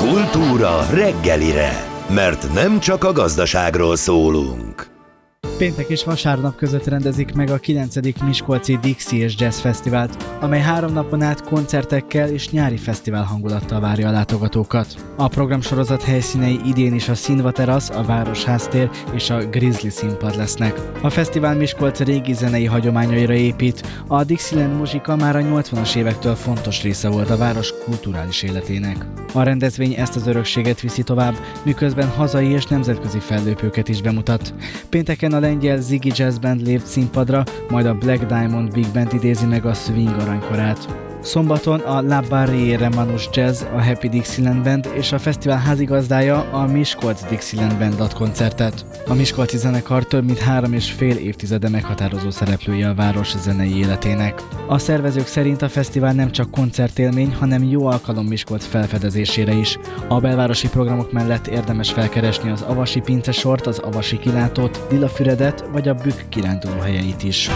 Kultúra reggelire, mert nem csak a gazdaságról szólunk. Péntek és vasárnap között rendezik meg a 9. Miskolci Dixie és Jazz Fesztivált, amely 3 napon át koncertekkel és nyári fesztivál hangulattal várja a látogatókat. A programsorozat helyszínei idén is a Színva terasz, a Városháztér és a Grizzly színpad lesznek. A fesztivál Miskolc régi zenei hagyományaira épít, a Dixieland muzsika már a 80-as évektől fontos része volt a város kulturális életének. A rendezvény ezt az örökséget viszi tovább, miközben hazai és nemzetközi fellépőket is bemutat. Pénteken a lengyel Ziggy Jazz Band lép színpadra, majd a Black Diamond Big Band idézi meg a swing aranykorát. Szombaton a La Barriere Manus Jazz, a Happy Dixieland Band és a fesztivál házigazdája, a Miskolc Dixieland Band ad koncertet. A miskolci zenekar több mint 3,5 évtizede meghatározó szereplője a város zenei életének. A szervezők szerint a fesztivál nem csak koncertélmény, hanem jó alkalom Miskolc felfedezésére is. A belvárosi programok mellett érdemes felkeresni az Avasi Pincesort, az Avasi Kilátót, Lilafüredet vagy a Bükk kirándulóhelyeit is.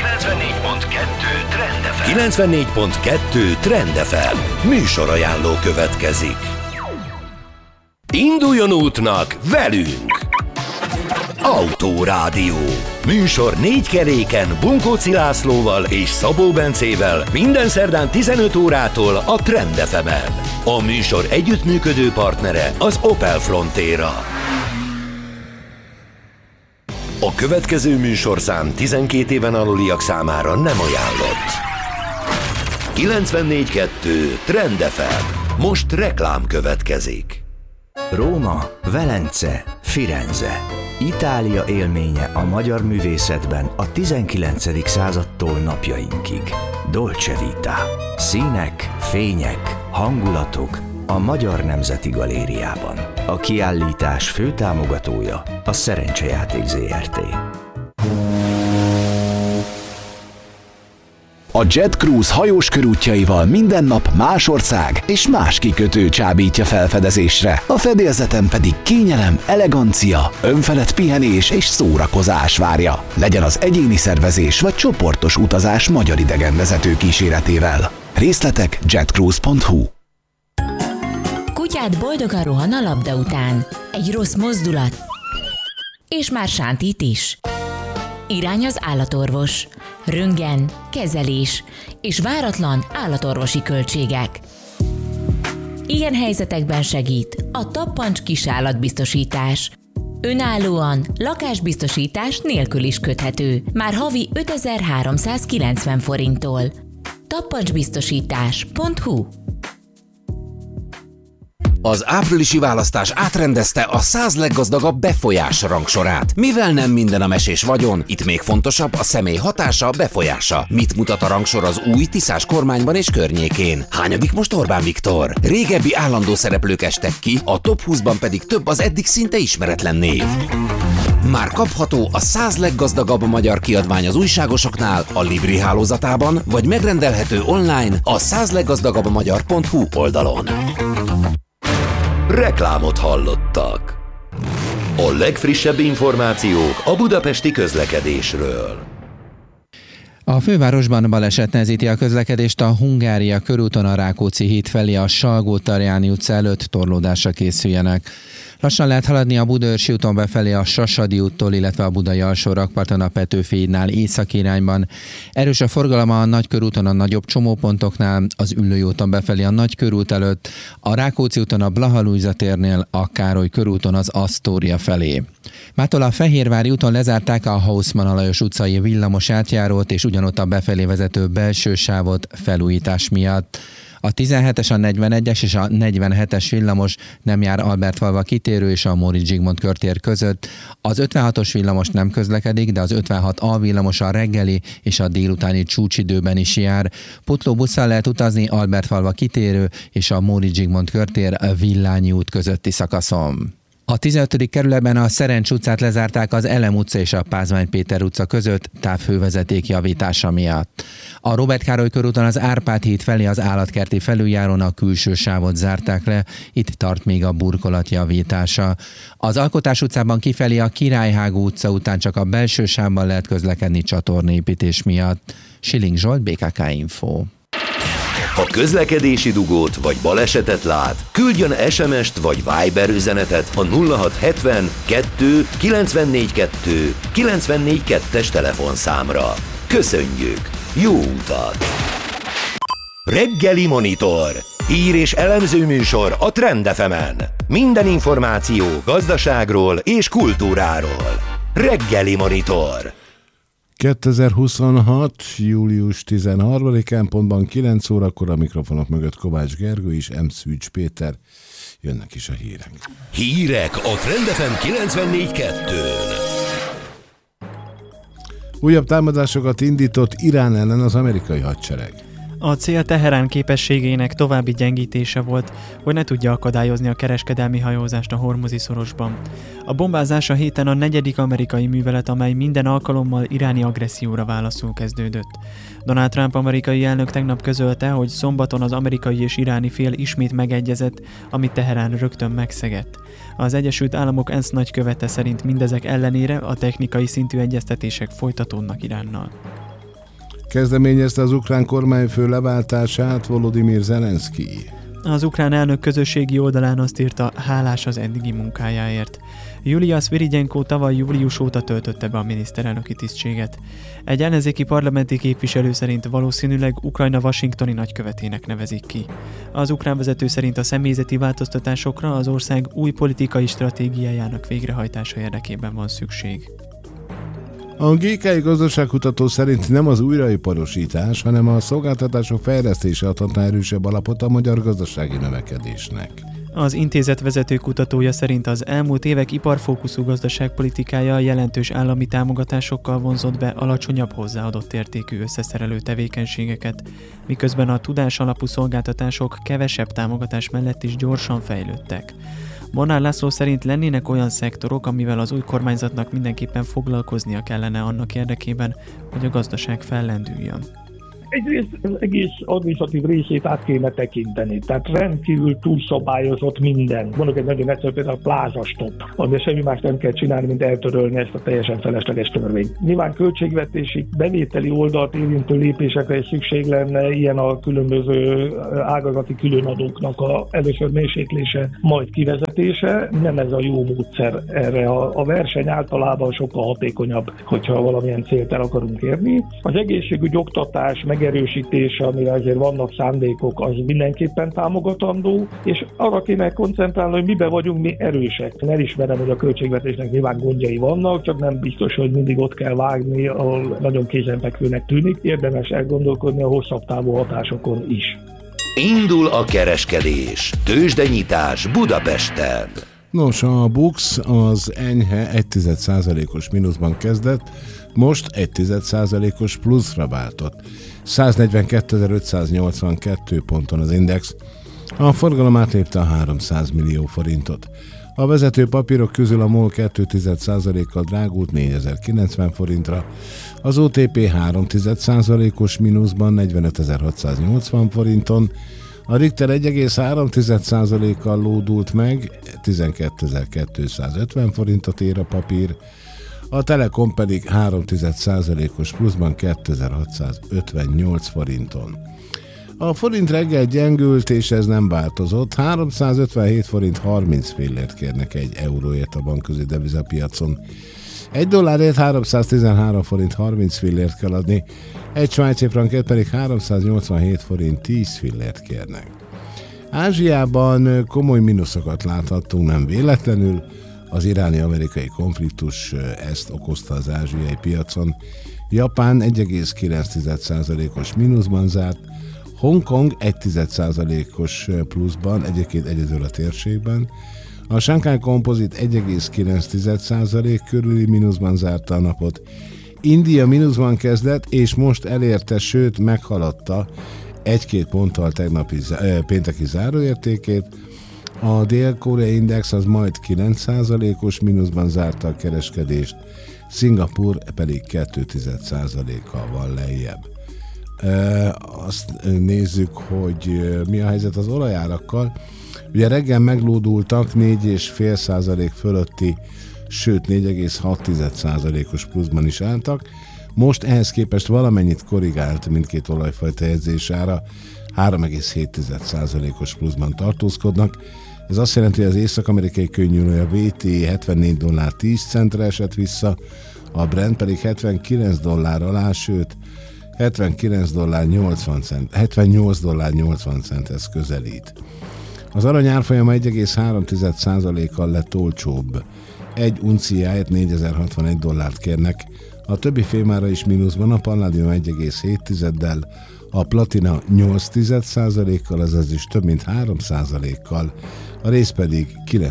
94.2 Trend FM. Műsorajánló következik. Induljon útnak velünk! Autórádió. Műsor 4 keréken Bunkóci Lászlóval és Szabó Bencével minden szerdán 15 órától a Trend FM-en. A műsor együttműködő partnere az Opel Frontera. A következő műsorszám 12 éven aluliak számára nem ajánlott. 94.2 Trend FM. Most reklám következik. Róma, Velence, Firenze. Itália élménye a magyar művészetben a 19. századtól napjainkig. Dolce Vita. Színek, fények, hangulatok a Magyar Nemzeti Galériában. A kiállítás fő támogatója a Szerencsejáték Zrt. A Jet Cruise hajós körútjaival minden nap más ország és más kikötő csábítja felfedezésre. A fedélzeten pedig kényelem, elegancia, önfelett pihenés és szórakozás várja. Legyen az egyéni szervezés vagy csoportos utazás magyar idegenvezető kíséretével. Részletek jetcruise.hu. Kutyád boldogan rohan a labda után. Egy rossz mozdulat, és már sántít is. Irány az állatorvos. Röntgen, kezelés és váratlan állatorvosi költségek. Ilyen helyzetekben segít a Tappancs kisállatbiztosítás. Önállóan, lakásbiztosítás nélkül is köthető, már havi 5390 forinttól. tappancsbiztosítás.hu. Az áprilisi választás átrendezte a 100 leggazdagabb befolyás rangsorát. Mivel nem minden a mesés vagyon, itt még fontosabb a személy hatása, befolyása. Mit mutat a rangsor az új Tiszás kormányban és környékén? Hányadik most Orbán Viktor? Régebbi állandó szereplők estek ki, a top 20-ban pedig több az eddig szinte ismeretlen név. Már kapható a 100 leggazdagabb magyar kiadvány az újságosoknál, a Libri hálózatában, vagy megrendelhető online a 100leggazdagabbmagyar.hu oldalon. Reklámot hallottak. A legfrissebb információk a budapesti közlekedésről. A fővárosban baleset nehezíti a közlekedést a Hungária körúton a Rákóczi híd felé a Salgó-Tarjáni utca előtt, torlódásra készüljenek. Lassan lehet haladni a Budaörsi úton befelé a Sasadi úttól, illetve a Budai Alsórakparton a Petőfi hídnál északi irányban. Erős a forgalom a Nagykörúton a nagyobb csomópontoknál, az Üllői úton befelé a Nagykörút előtt, a Rákóczi úton a Blaha Lujza térnél, a Károly körúton az Asztória felé. Mától a Fehérvári úton lezárták a Hausmann Alajos utcai villamos átjárót és ugyanott a befelé vezető belső sávot felújítás miatt. A 17-es, a 41-es és a 47-es villamos nem jár Albertfalva kitérő és a Móricz Zsigmond körtér között. Az 56-os villamos nem közlekedik, de az 56A villamos a reggeli és a délutáni csúcsidőben is jár. Putlóbusszal lehet utazni Albertfalva kitérő és a Móricz Zsigmond körtér Villányi út közötti szakaszon. A 15. kerületben a Szerencs utcát lezárták az Elem utca és a Pázmány Péter utca között távhővezeték javítása miatt. A Róbert Károly körúton az Árpád híd felé az állatkerti felüljárón a külső sávot zárták le, itt tart még a burkolat javítása. Az Alkotás utcában kifelé a Királyhágó utca után csak a belső sávban lehet közlekedni csatornaépítés miatt. Schilling Zsolt, BKK Info. Ha közlekedési dugót vagy balesetet lát, küldjön SMS-t vagy Viber üzenetet a 0670 2 94 2 94 2-es telefonszámra. Köszönjük! Jó utat! Reggeli Monitor. Hír és elemző műsor a Trend FM-en. Minden információ gazdaságról és kultúráról. Reggeli Monitor. 2026. július 13-án pontban 9 órakor a mikrofonok mögött Kovács Gergő és M. Szűcs Péter. Jönnek is a hírek. Hírek a Trend FM 94.2-n. Újabb támadásokat indított Irán ellen az amerikai hadsereg. A cél Teherán képességének további gyengítése volt, hogy ne tudja akadályozni a kereskedelmi hajózást a Hormuzi szorosban. A bombázás a héten a 4. amerikai művelet, amely minden alkalommal iráni agresszióra válaszul kezdődött. Donald Trump amerikai elnök tegnap közölte, hogy szombaton az amerikai és iráni fél ismét megegyezett, amit Teherán rögtön megszegett. Az Egyesült Államok ENSZ nagykövete szerint mindezek ellenére a technikai szintű egyeztetések folytatódnak Iránnal. Kezdeményezte az ukrán kormányfő leváltását Volodymyr Zelenszky. Az ukrán elnök közösségi oldalán azt írta, hálás az eddigi munkájáért. Julia Sviridenko tavaly július óta töltötte be a miniszterelnöki tisztséget. Egy ellenzéki parlamenti képviselő szerint valószínűleg Ukrajna washingtoni nagykövetének nevezik ki. Az ukrán vezető szerint a személyzeti változtatásokra az ország új politikai stratégiájának végrehajtása érdekében van szükség. A GKI gazdaságkutató szerint nem az újraiparosítás, hanem a szolgáltatások fejlesztése adhatna erősebb alapot a magyar gazdasági növekedésnek. Az intézet vezető kutatója szerint az elmúlt évek iparfókuszú gazdaságpolitikája jelentős állami támogatásokkal vonzott be alacsonyabb hozzáadott értékű összeszerelő tevékenységeket, miközben a tudás alapú szolgáltatások kevesebb támogatás mellett is gyorsan fejlődtek. Molnár László szerint lennének olyan szektorok, amivel az új kormányzatnak mindenképpen foglalkoznia kellene annak érdekében, hogy a gazdaság fellendüljön. Egyrészt az egész adminisztratív részét át kéne tekinteni, tehát rendkívül túlszabályozott minden. Mondok egy nagyon egyszerű például a plázastop, amiben semmi más nem kell csinálni, mint eltörölni ezt a teljesen felesleges törvényt. Nyilván költségvetési, bevételi oldalt érintő lépésekre is szükség lenne, ilyen a különböző ágazati különadóknak először mérséklése, majd kivezetése. Nem ez a jó módszer erre. A verseny általában sokkal hatékonyabb, hogyha valamilyen célt el akarunk érni. Az egészségügy, oktatás, megerősítése, amire azért vannak szándékok, az mindenképpen támogatandó, és arra kéne koncentrálni, hogy miben vagyunk mi erősek. Elismerem, hogy a költségvetésnek nyilván gondjai vannak, csak nem biztos, hogy mindig ott kell vágni, ahol nagyon kézenfekvőnek tűnik. Érdemes elgondolkodni a hosszabb távú hatásokon is. Indul a kereskedés. Tőzsdenyítás Budapesten. Nos, a BUX az enyhe 1,1%-os mínuszban kezdett, most 1,1%-os pluszra váltott. 142.582 ponton az index. A forgalom átlépte a 300 millió forintot. A vezető papírok közül a MOL 2,1%-kal drágult 4090 forintra, az OTP 3,1%-os mínuszban 45.680 forinton, a Richter 1,3%-kal lódult meg, 12.250 forintot ér a papír, a Telekom pedig 3,1%-os pluszban 2658 forinton. A forint reggel gyengült, és ez nem változott. 357 forint 30 fillért kérnek egy euróért a bankközi devizapiacon. Egy dollárért 313 forint 30 fillért kell adni, egy svájci frankért pedig 387 forint 10 fillért kérnek. Ázsiában komoly mínuszokat láthattunk, nem véletlenül. Az iráni-amerikai konfliktus ezt okozta az ázsiai piacon. Japán 1,9%-os mínuszban zárt, Hongkong 1,1%-os pluszban, egyébként egyedül a térségben. A Shanghai Composite 1,9% körüli mínuszban zárta a napot. India mínuszban kezdett, és most elérte, sőt meghaladta 1-2 ponttal tegnapi pénteki záróértékét. A Dél-Korea Index az majd 9%-os mínuszban zárta a kereskedést, Szingapúr pedig 2,1%-kal van lejjebb. Azt nézzük, hogy mi a helyzet az olajárakkal. Ugye reggel meglódultak 4,5% fölötti, sőt 4,6%-os pluszban is álltak. Most ehhez képest valamennyit korrigált mindkét olajfajta jegyzésára, 3,7%-os pluszban tartózkodnak. Ez azt jelenti, hogy az észak-amerikai kőnyűlő a WTI $74.10 esett vissza, a Brent pedig $79 alá, sőt $78.80-hez közelít. Az arany árfolyama 1,3%-kal lett olcsóbb. Egy unciáért $4061 kérnek, a többi fémára is mínuszban, a palládium 1,7-del, a platina 0,8%-kal, azaz is több mint 3%-kal, a rész pedig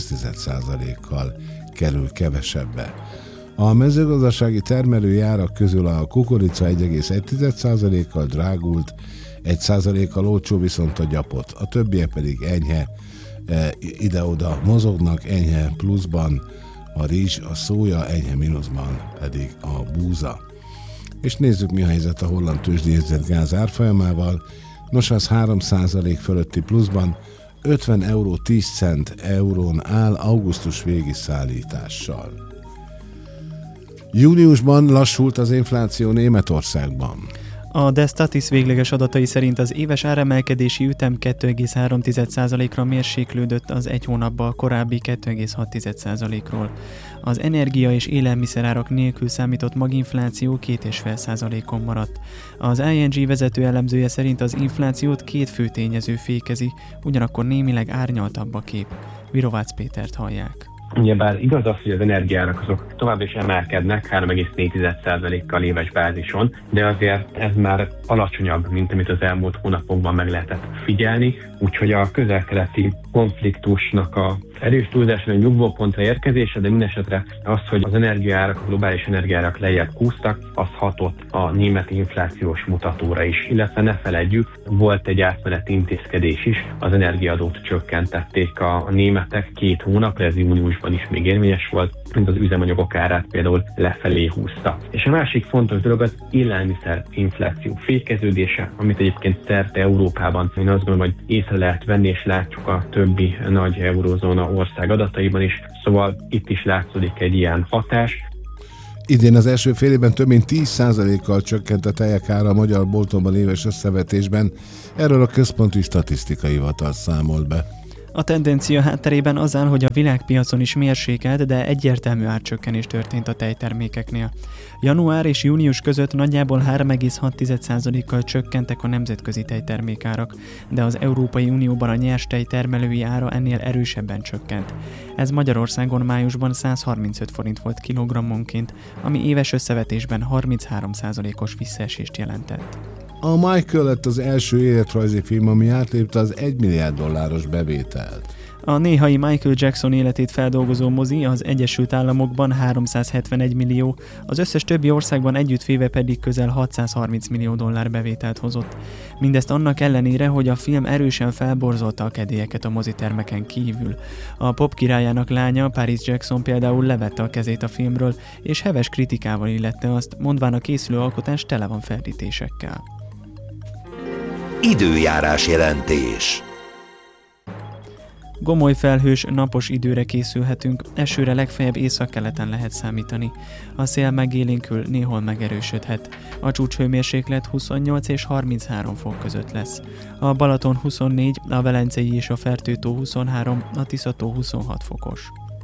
9%-kal kerül kevesebbe. A mezőgazdasági termelői árak közül a kukorica 1,1%-kal drágult, 1%-kal olcsó viszont a gyapot, a többiek pedig enyhe ide-oda mozognak, enyhe pluszban a rizs, a szója, enyhe mínuszban pedig a búza. És nézzük, mi a helyzet a holland tőzsdéjegyzett gáz árfolyamával. Nos, az 3% fölötti pluszban 50 euró 10 cent eurón áll augusztus végi szállítással. Júniusban lassult az infláció Németországban. A Der Statis végleges adatai szerint az éves áremelkedési ütem 2,3%-ra mérséklődött az egy hónappal korábbi 2,6%-ról. Az energia- és élelmiszerárak nélkül számított maginfláció 2,5%-on maradt. Az ING vezető elemzője szerint az inflációt két fő tényező fékezi, ugyanakkor némileg árnyaltabb a kép. Virovácz Pétert hallják. Ugyebár igaz az, hogy az energiárak azok tovább is emelkednek 3,4%-kal éves bázison, de azért ez már alacsonyabb, mint amit az elmúlt hónapokban meg lehetett figyelni, úgyhogy a közel-keleti konfliktusnak a erős túlzáson a nyugvópontra érkezése, de mindesetre az, hogy az energiaárak, a globális energiaárak lejjebb kúztak, az hatott a német inflációs mutatóra is. Illetve ne feledjük, volt egy átmeneti intézkedés is, az energiaadót csökkentették a németek 2 hónapra, ez júniusban is még érvényes volt, mint az üzemanyagok árát például lefelé húzta. És a másik fontos dolog az élelmiszer infláció fékeződése, amit egyébként szerte Európában én azt gondolom, hogy észre lehet venni, és látjuk a többi nagy eurózóna ország adataiban is, szóval itt is látszódik egy ilyen hatás. Idén az első fél évben több mint 10%-kal csökkent a tejek ára a magyar boltokban éves összevetésben, erről a Központi Statisztikai Hivatal számolt be. A tendencia hátterében az áll, hogy a világpiacon is mérsékelt, de egyértelmű árcsökkenés történt a tejtermékeknél. Január és június között nagyjából 3,6%-kal csökkentek a nemzetközi tejtermékárak, de az Európai Unióban a nyers tej termelői ára ennél erősebben csökkent. Ez Magyarországon májusban 135 forint volt kilogrammonként, ami éves összevetésben 33%-os visszaesést jelentett. A Michael lett az első életrajzi film, ami átlépte az $1 milliárd bevételt. A néhai Michael Jackson életét feldolgozó mozi az Egyesült Államokban 371 millió, az összes többi országban együttvéve pedig közel $630 millió bevételt hozott. Mindezt annak ellenére, hogy a film erősen felborzolta a kedélyeket a mozitermeken kívül. A pop királyának lánya, Paris Jackson például levette a kezét a filmről, és heves kritikával illette azt, mondván a készülő alkotás tele van ferdítésekkel. Időjárás jelentés. Gomoly felhős, napos időre készülhetünk, esőre legfeljebb északkeleten lehet számítani. A szél megélénkül, néhol megerősödhet. A csúcshőmérséklet 28 és 33 fok között lesz. A Balaton 24, a Velencei és a Fertőtó 23, a Tiszató 26 fokos.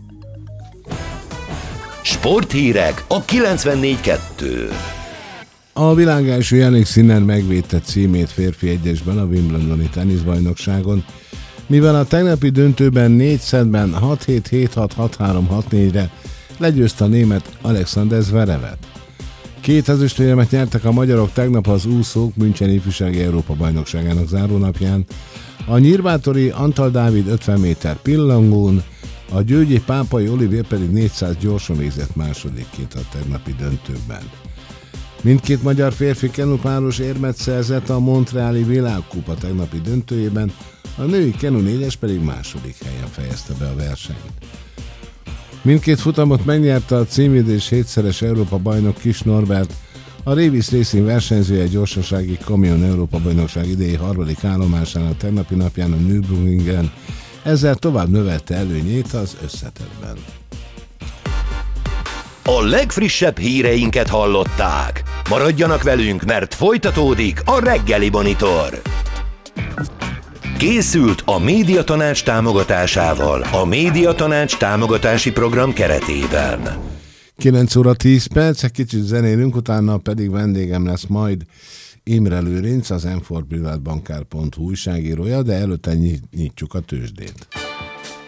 Sporthírek a 94.2. A világ első Jannik Sinner megvédte címét férfi egyesben a Wimbledoni teniszbajnokságon, mivel a tegnapi döntőben 4 szettben 6-7, 7-6, 6-3, 6-4-re legyőzte a német Alexander Zverevet. 2 ezüstérmet nyertek a magyarok tegnap az úszók Müncheni ifjúsági Európa-bajnokságának zárónapján, a nyírbátori Antal Dávid 50 méter pillangón, a győgyi Pápai Olivér pedig 400 gyorsan végzett másodikként a tegnapi döntőben. Mindkét magyar férfi kenupáros érmet szerzett a Montreali világkupa tegnapi döntőjében, a női kenu 4-es pedig második helyen fejezte be a versenyt. Mindkét futamot megnyerte a címvédés 7-szeres Európa-bajnok Kis Norbert, a Révis Racing versenyzője gyorsasági kamion Európa-bajnokság idei 3. állomásán a tegnapi napján a Nürburgringen, ezzel tovább növelte előnyét az összetettben. A legfrissebb híreinket hallották. Maradjanak velünk, mert folytatódik a Reggeli Monitor. Készült a Médiatanács támogatásával, a Médiatanács támogatási program keretében. 9 óra 10 perc, egy kicsit zenélünk, utána pedig vendégem lesz majd Imre Lőrinc, az m4privatbankár.hu újságírója, de előtte nyitjuk a tőzsdét.